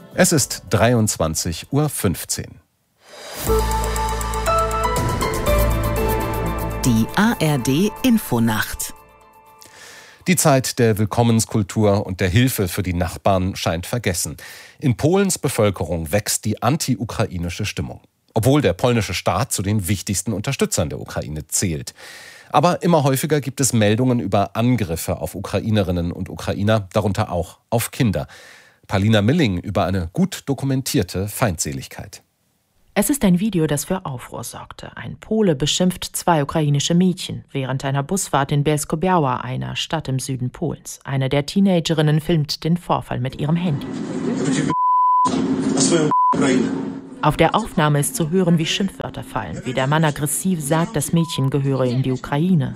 Es ist 23:15 Uhr. Die ARD-Infonacht. Die Zeit der Willkommenskultur und der Hilfe für die Nachbarn scheint vergessen. In Polens Bevölkerung wächst die anti-ukrainische Stimmung, obwohl der polnische Staat zu den wichtigsten Unterstützern der Ukraine zählt. Aber immer häufiger gibt es Meldungen über Angriffe auf Ukrainerinnen und Ukrainer, darunter auch auf Kinder. Paulina Milling über eine gut dokumentierte Feindseligkeit. Es ist ein Video, das für Aufruhr sorgte. Ein Pole beschimpft 2 ukrainische Mädchen während einer Busfahrt in Bielsko-Biała, einer Stadt im Süden Polens. Eine der Teenagerinnen filmt den Vorfall mit ihrem Handy. Auf der Aufnahme ist zu hören, wie Schimpfwörter fallen, wie der Mann aggressiv sagt, das Mädchen gehöre in die Ukraine.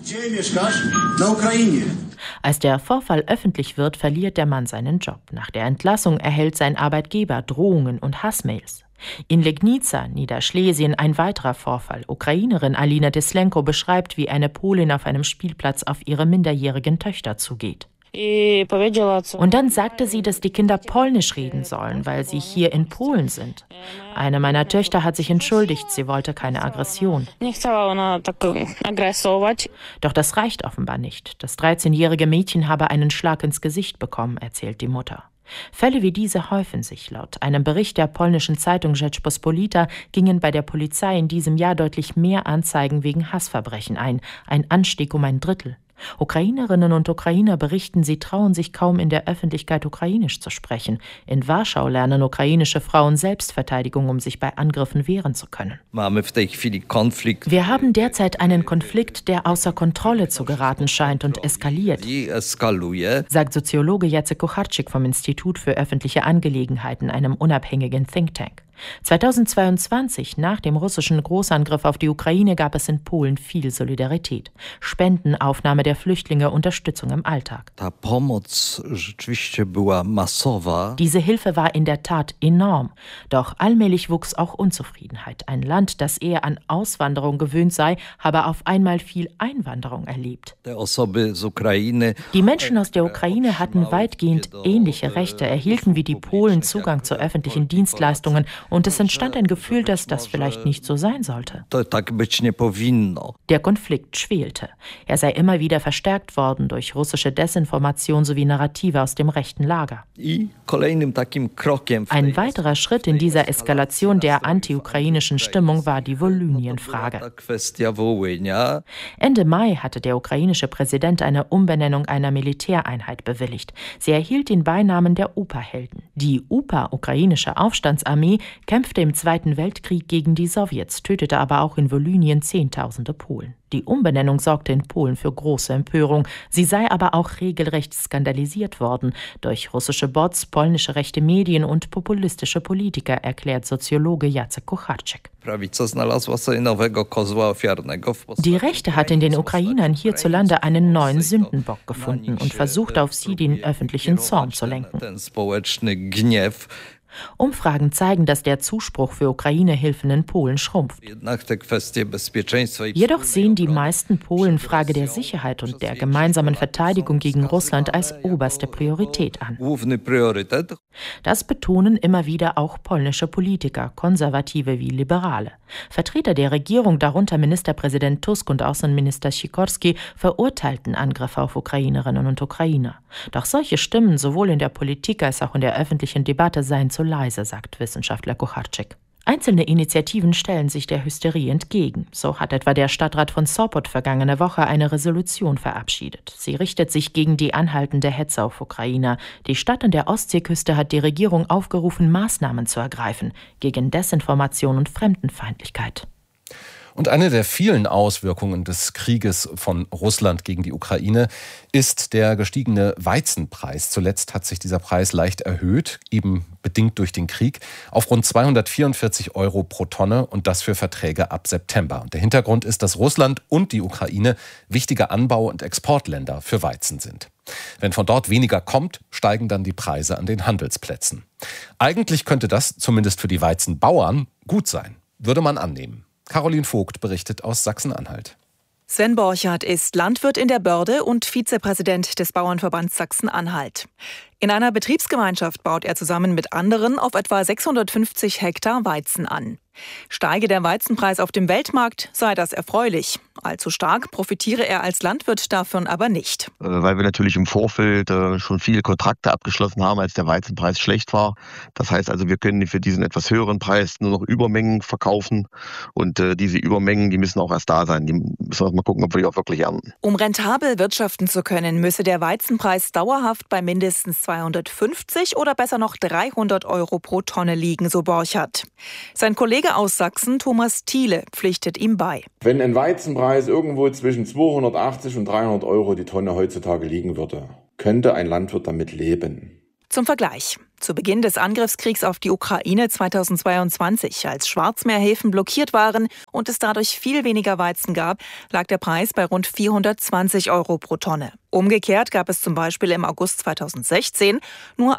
Als der Vorfall öffentlich wird, verliert der Mann seinen Job. Nach der Entlassung erhält sein Arbeitgeber Drohungen und Hassmails. In Legnica, Niederschlesien, ein weiterer Vorfall. Ukrainerin Alina Teslenko beschreibt, wie eine Polin auf einem Spielplatz auf ihre minderjährigen Töchter zugeht. Und dann sagte sie, dass die Kinder Polnisch reden sollen, weil sie hier in Polen sind. Eine meiner Töchter hat sich entschuldigt, sie wollte keine Aggression. Doch das reicht offenbar nicht. Das 13-jährige Mädchen habe einen Schlag ins Gesicht bekommen, erzählt die Mutter. Fälle wie diese häufen sich. Laut einem Bericht der polnischen Zeitung Rzeczpospolita gingen bei der Polizei in diesem Jahr deutlich mehr Anzeigen wegen Hassverbrechen ein Anstieg um 1/3. Ukrainerinnen und Ukrainer berichten, sie trauen sich kaum in der Öffentlichkeit ukrainisch zu sprechen. In Warschau lernen ukrainische Frauen Selbstverteidigung, um sich bei Angriffen wehren zu können. Wir haben derzeit einen Konflikt, der außer Kontrolle zu geraten scheint und eskaliert, sagt Soziologe Jacek Kucharczyk vom Institut für öffentliche Angelegenheiten, einem unabhängigen Think Tank. 2022, nach dem russischen Großangriff auf die Ukraine, gab es in Polen viel Solidarität. Spenden, Aufnahme der Flüchtlinge, Unterstützung im Alltag. Diese Hilfe war in der Tat enorm. Doch allmählich wuchs auch Unzufriedenheit. Ein Land, das eher an Auswanderung gewöhnt sei, habe auf einmal viel Einwanderung erlebt. Die Menschen aus der Ukraine hatten weitgehend ähnliche Rechte, erhielten wie die Polen Zugang zu öffentlichen Dienstleistungen, und es entstand ein Gefühl, dass das vielleicht nicht so sein sollte. Der Konflikt schwelte. Er sei immer wieder verstärkt worden durch russische Desinformation sowie Narrative aus dem rechten Lager. Ein weiterer Schritt in dieser Eskalation der anti-ukrainischen Stimmung war die Volynien-Frage. Ende Mai hatte der ukrainische Präsident eine Umbenennung einer Militäreinheit bewilligt. Sie erhielt den Beinamen der UPA-Helden. Die UPA, ukrainische Aufstandsarmee, kämpfte im Zweiten Weltkrieg gegen die Sowjets, tötete aber auch in Volynien Zehntausende Polen. Die Umbenennung sorgte in Polen für große Empörung. Sie sei aber auch regelrecht skandalisiert worden durch russische Bots, polnische rechte Medien und populistische Politiker, erklärt Soziologe Jacek Kucharczyk. Die Rechte hat in den Ukrainern hierzulande einen neuen Sündenbock gefunden und versucht, auf sie den öffentlichen Zorn zu lenken. Umfragen zeigen, dass der Zuspruch für Ukraine-Hilfen in Polen schrumpft. Jedoch sehen die meisten Polen Frage der Sicherheit und der gemeinsamen Verteidigung gegen Russland als oberste Priorität an. Das betonen immer wieder auch polnische Politiker, Konservative wie Liberale. Vertreter der Regierung, darunter Ministerpräsident Tusk und Außenminister Sikorski, verurteilten Angriffe auf Ukrainerinnen und Ukrainer. Doch solche Stimmen sowohl in der Politik als auch in der öffentlichen Debatte seien zu leise, sagt Wissenschaftler Kucharczyk. Einzelne Initiativen stellen sich der Hysterie entgegen. So hat etwa der Stadtrat von Sopot vergangene Woche eine Resolution verabschiedet. Sie richtet sich gegen die anhaltende Hetze auf Ukrainer. Die Stadt an der Ostseeküste hat die Regierung aufgerufen, Maßnahmen zu ergreifen gegen Desinformation und Fremdenfeindlichkeit. Und eine der vielen Auswirkungen des Krieges von Russland gegen die Ukraine ist der gestiegene Weizenpreis. Zuletzt hat sich dieser Preis leicht erhöht, eben bedingt durch den Krieg, auf rund 244 € pro Tonne und das für Verträge ab September. Und der Hintergrund ist, dass Russland und die Ukraine wichtige Anbau- und Exportländer für Weizen sind. Wenn von dort weniger kommt, steigen dann die Preise an den Handelsplätzen. Eigentlich könnte das, zumindest für die Weizenbauern, gut sein, würde man annehmen. Caroline Vogt berichtet aus Sachsen-Anhalt. Sven Borchardt ist Landwirt in der Börde und Vizepräsident des Bauernverbands Sachsen-Anhalt. In einer Betriebsgemeinschaft baut er zusammen mit anderen auf etwa 650 Hektar Weizen an. Steige der Weizenpreis auf dem Weltmarkt, sei das erfreulich. Allzu stark profitiere er als Landwirt davon aber nicht. Weil wir natürlich im Vorfeld schon viele Kontrakte abgeschlossen haben, als der Weizenpreis schlecht war. Das heißt also, wir können für diesen etwas höheren Preis nur noch Übermengen verkaufen. Und diese Übermengen, die müssen auch erst da sein. Die müssen wir mal gucken, ob wir die auch wirklich ernten. Um rentabel wirtschaften zu können, müsse der Weizenpreis dauerhaft bei mindestens 250 oder besser noch 300 Euro pro Tonne liegen, so Borchert. Sein Kollege aus Sachsen, Thomas Thiele, pflichtet ihm bei. Wenn ein Weizenpreis irgendwo zwischen 280 und 300 Euro die Tonne heutzutage liegen würde, könnte ein Landwirt damit leben. Zum Vergleich. Zu Beginn des Angriffskriegs auf die Ukraine 2022, als Schwarzmeerhäfen blockiert waren und es dadurch viel weniger Weizen gab, lag der Preis bei rund 420 Euro pro Tonne. Umgekehrt gab es zum Beispiel im August 2016 nur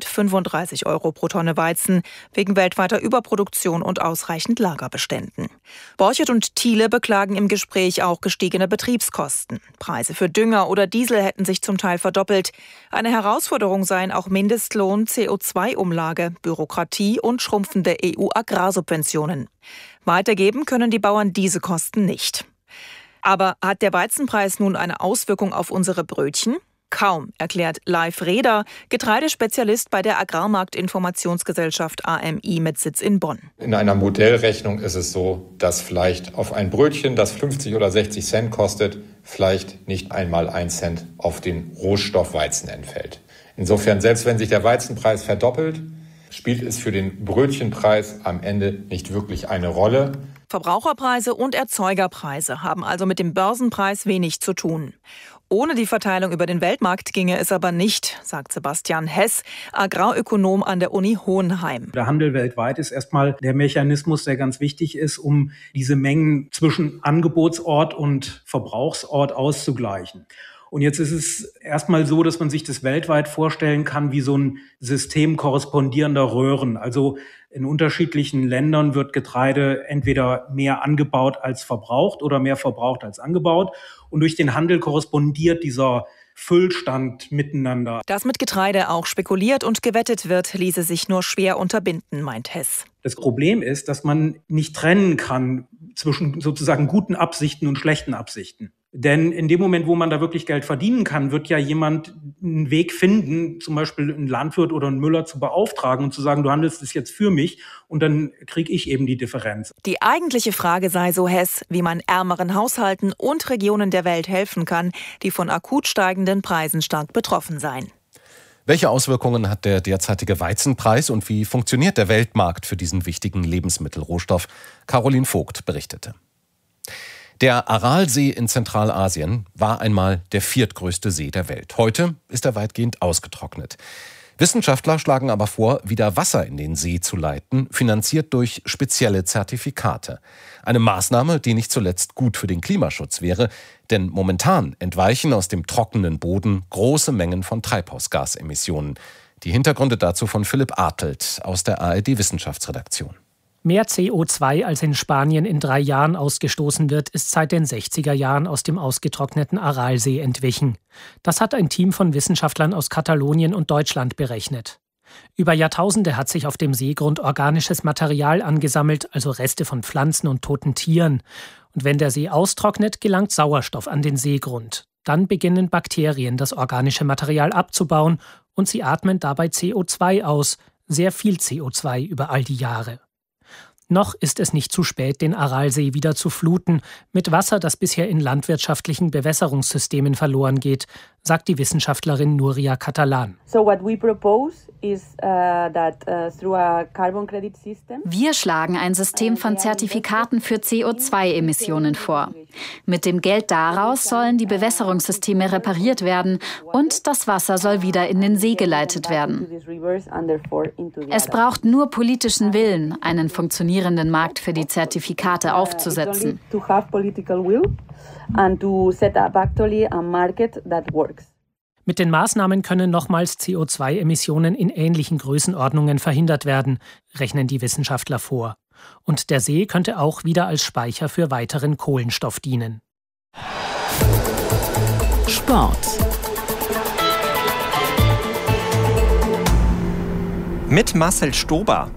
135 Euro pro Tonne Weizen, wegen weltweiter Überproduktion und ausreichend Lagerbeständen. Borchert und Thiele beklagen im Gespräch auch gestiegene Betriebskosten. Preise für Dünger oder Diesel hätten sich zum Teil verdoppelt. Eine Herausforderung seien auch Mindestlohn, CO2-Umlage, Bürokratie und schrumpfende EU-Agrarsubventionen. Weitergeben können die Bauern diese Kosten nicht. Aber hat der Weizenpreis nun eine Auswirkung auf unsere Brötchen? Kaum, erklärt Leif Reder, Getreidespezialist bei der Agrarmarktinformationsgesellschaft AMI mit Sitz in Bonn. In einer Modellrechnung ist es so, dass vielleicht auf ein Brötchen, das 50 oder 60 Cent kostet, vielleicht nicht einmal 1 Cent auf den Rohstoff Weizen entfällt. Insofern, selbst wenn sich der Weizenpreis verdoppelt, spielt es für den Brötchenpreis am Ende nicht wirklich eine Rolle. Verbraucherpreise und Erzeugerpreise haben also mit dem Börsenpreis wenig zu tun. Ohne die Verteilung über den Weltmarkt ginge es aber nicht, sagt Sebastian Hess, Agrarökonom an der Uni Hohenheim. Der Handel weltweit ist erstmal der Mechanismus, der ganz wichtig ist, um diese Mengen zwischen Angebotsort und Verbrauchsort auszugleichen. Und jetzt ist es erstmal so, dass man sich das weltweit vorstellen kann wie so ein System korrespondierender Röhren. Also in unterschiedlichen Ländern wird Getreide entweder mehr angebaut als verbraucht oder mehr verbraucht als angebaut. Und durch den Handel korrespondiert dieser Füllstand miteinander. Dass mit Getreide auch spekuliert und gewettet wird, ließe sich nur schwer unterbinden, meint Hess. Das Problem ist, dass man nicht trennen kann zwischen sozusagen guten Absichten und schlechten Absichten. Denn in dem Moment, wo man da wirklich Geld verdienen kann, wird ja jemand einen Weg finden, zum Beispiel einen Landwirt oder einen Müller zu beauftragen und zu sagen, du handelst es jetzt für mich und dann kriege ich eben die Differenz. Die eigentliche Frage sei, so Hess, wie man ärmeren Haushalten und Regionen der Welt helfen kann, die von akut steigenden Preisen stark betroffen seien. Welche Auswirkungen hat der derzeitige Weizenpreis und wie funktioniert der Weltmarkt für diesen wichtigen Lebensmittelrohstoff? Caroline Vogt berichtete. Der Aralsee in Zentralasien war einmal der viertgrößte See der Welt. Heute ist er weitgehend ausgetrocknet. Wissenschaftler schlagen aber vor, wieder Wasser in den See zu leiten, finanziert durch spezielle Zertifikate. Eine Maßnahme, die nicht zuletzt gut für den Klimaschutz wäre, denn momentan entweichen aus dem trockenen Boden große Mengen von Treibhausgasemissionen. Die Hintergründe dazu von Philipp Artelt aus der ARD-Wissenschaftsredaktion. Mehr CO2 als in Spanien in 3 Jahren ausgestoßen wird, ist seit den 60er Jahren aus dem ausgetrockneten Aralsee entwichen. Das hat ein Team von Wissenschaftlern aus Katalonien und Deutschland berechnet. Über Jahrtausende hat sich auf dem Seegrund organisches Material angesammelt, also Reste von Pflanzen und toten Tieren. Und wenn der See austrocknet, gelangt Sauerstoff an den Seegrund. Dann beginnen Bakterien, das organische Material abzubauen und sie atmen dabei CO2 aus, sehr viel CO2 über all die Jahre. Noch ist es nicht zu spät, den Aralsee wieder zu fluten, mit Wasser, das bisher in landwirtschaftlichen Bewässerungssystemen verloren geht, sagt die Wissenschaftlerin Nuria Catalan. Wir schlagen ein System von Zertifikaten für CO2-Emissionen vor. Mit dem Geld daraus sollen die Bewässerungssysteme repariert werden und das Wasser soll wieder in den See geleitet werden. Es braucht nur politischen Willen, einen funktionierenden Markt für die Zertifikate aufzusetzen. Mit den Maßnahmen können nochmals CO2-Emissionen in ähnlichen Größenordnungen verhindert werden, rechnen die Wissenschaftler vor. Und der See könnte auch wieder als Speicher für weiteren Kohlenstoff dienen. Sport. Mit Marcel Stober.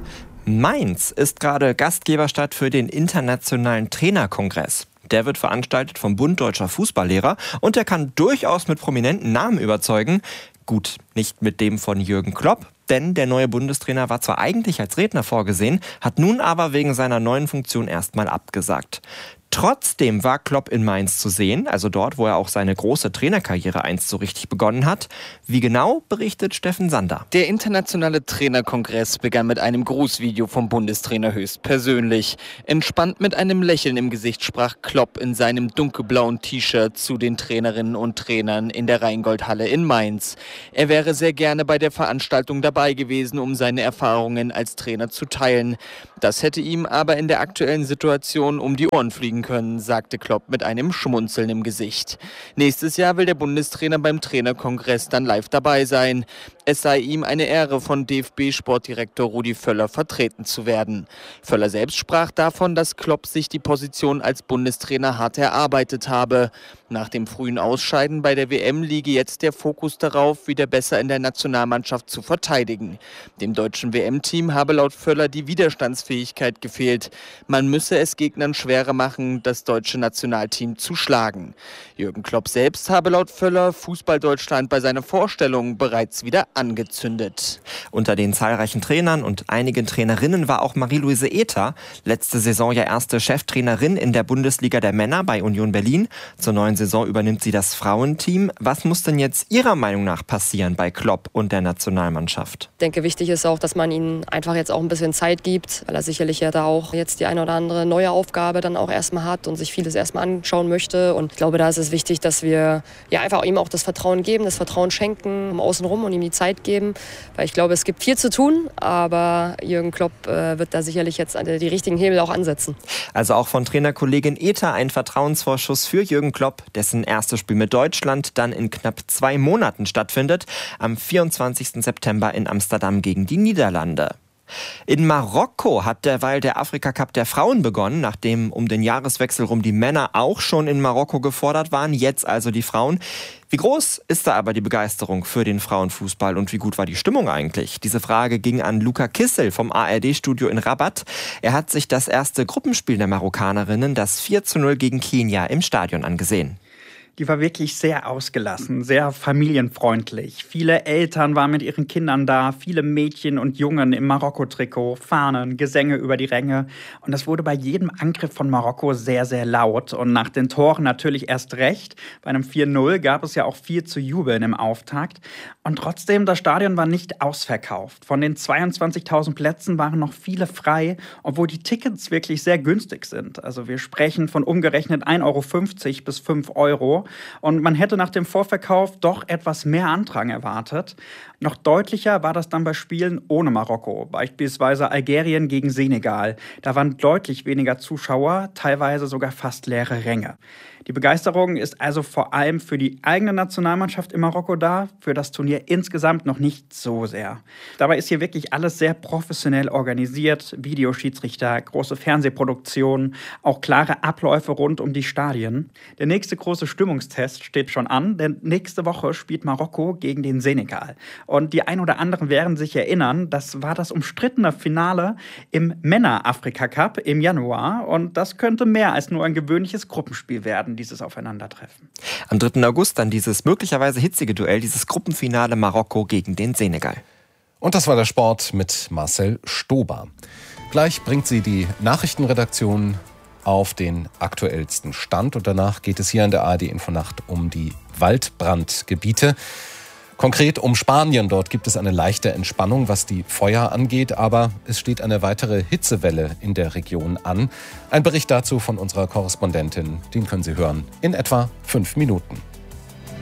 Mainz ist gerade Gastgeberstadt für den Internationalen Trainerkongress. Der wird veranstaltet vom Bund Deutscher Fußballlehrer und der kann durchaus mit prominenten Namen überzeugen. Gut, nicht mit dem von Jürgen Klopp, denn der neue Bundestrainer war zwar eigentlich als Redner vorgesehen, hat nun aber wegen seiner neuen Funktion erstmal abgesagt. Trotzdem war Klopp in Mainz zu sehen, also dort, wo er auch seine große Trainerkarriere einst so richtig begonnen hat. Wie genau, berichtet Steffen Sander. Der internationale Trainerkongress begann mit einem Grußvideo vom Bundestrainer höchstpersönlich. Entspannt mit einem Lächeln im Gesicht sprach Klopp in seinem dunkelblauen T-Shirt zu den Trainerinnen und Trainern in der Rheingoldhalle in Mainz. Er wäre sehr gerne bei der Veranstaltung dabei gewesen, um seine Erfahrungen als Trainer zu teilen. Das hätte ihm aber in der aktuellen Situation um die Ohren fliegen können, sagte Klopp mit einem Schmunzeln im Gesicht. Nächstes Jahr will der Bundestrainer beim Trainerkongress dann live dabei sein. Es sei ihm eine Ehre, von DFB-Sportdirektor Rudi Völler vertreten zu werden. Völler selbst sprach davon, dass Klopp sich die Position als Bundestrainer hart erarbeitet habe. Nach dem frühen Ausscheiden bei der WM liege jetzt der Fokus darauf, wieder besser in der Nationalmannschaft zu verteidigen. Dem deutschen WM-Team habe laut Völler die Widerstandsfähigkeit gefehlt. Man müsse es Gegnern schwerer machen, das deutsche Nationalteam zu schlagen. Jürgen Klopp selbst habe laut Völler Fußball-Deutschland bei seiner Vorstellung bereits wieder angezündet. Unter den zahlreichen Trainern und einigen Trainerinnen war auch Marie-Louise Ether, letzte Saison ja erste Cheftrainerin in der Bundesliga der Männer bei Union Berlin. Zur neuen Saison übernimmt sie das Frauenteam. Was muss denn jetzt Ihrer Meinung nach passieren bei Klopp und der Nationalmannschaft? Ich denke, wichtig ist auch, dass man ihnen einfach jetzt auch ein bisschen Zeit gibt, weil er sicherlich ja da auch jetzt die eine oder andere neue Aufgabe dann auch erstmal hat und sich vieles erstmal anschauen möchte. Und ich glaube, da ist es wichtig, dass wir ja einfach ihm auch das Vertrauen geben, das Vertrauen schenken, außenrum und ihm die Zeit geben. Weil ich glaube, es gibt viel zu tun, aber Jürgen Klopp wird da sicherlich jetzt die richtigen Hebel auch ansetzen. Also auch von Trainerkollegin Ether ein Vertrauensvorschuss für Jürgen Klopp, dessen erstes Spiel mit Deutschland dann in knapp 2 Monaten stattfindet, am 24. September in Amsterdam gegen die Niederlande. In Marokko hat derweil der Afrika-Cup der Frauen begonnen, nachdem um den Jahreswechsel rum die Männer auch schon in Marokko gefordert waren, jetzt also die Frauen. Wie groß ist da aber die Begeisterung für den Frauenfußball und wie gut war die Stimmung eigentlich? Diese Frage ging an Luca Kissel vom ARD-Studio in Rabat. Er hat sich das erste Gruppenspiel der Marokkanerinnen, das 4:0 gegen Kenia, im Stadion angesehen. Die war wirklich sehr ausgelassen, sehr familienfreundlich. Viele Eltern waren mit ihren Kindern da, viele Mädchen und Jungen im Marokko-Trikot, Fahnen, Gesänge über die Ränge. Und das wurde bei jedem Angriff von Marokko sehr, sehr laut. Und nach den Toren natürlich erst recht. Bei einem 4:0 gab es ja auch viel zu jubeln im Auftakt. Und trotzdem, das Stadion war nicht ausverkauft. Von den 22.000 Plätzen waren noch viele frei, obwohl die Tickets wirklich sehr günstig sind. Also wir sprechen von umgerechnet 1,50 € bis 5 €. Und man hätte nach dem Vorverkauf doch etwas mehr Andrang erwartet. Noch deutlicher war das dann bei Spielen ohne Marokko, beispielsweise Algerien gegen Senegal. Da waren deutlich weniger Zuschauer, teilweise sogar fast leere Ränge. Die Begeisterung ist also vor allem für die eigene Nationalmannschaft in Marokko da, für das Turnier insgesamt noch nicht so sehr. Dabei ist hier wirklich alles sehr professionell organisiert, Videoschiedsrichter, große Fernsehproduktionen, auch klare Abläufe rund um die Stadien. Der nächste große Stimmungstest steht schon an, denn nächste Woche spielt Marokko gegen den Senegal. Und die ein oder anderen werden sich erinnern, das war das umstrittene Finale im Männer-Afrika-Cup im Januar. Und das könnte mehr als nur ein gewöhnliches Gruppenspiel werden, dieses Aufeinandertreffen. Am 3. August dann dieses möglicherweise hitzige Duell, dieses Gruppenfinale Marokko gegen den Senegal. Und das war der Sport mit Marcel Stober. Gleich bringt sie die Nachrichtenredaktion auf den aktuellsten Stand. Und danach geht es hier in der ARD Infonacht um die Waldbrandgebiete. Konkret um Spanien. Dort gibt es eine leichte Entspannung, was die Feuer angeht, aber es steht eine weitere Hitzewelle in der Region an. Ein Bericht dazu von unserer Korrespondentin, den können Sie hören in etwa 5 Minuten.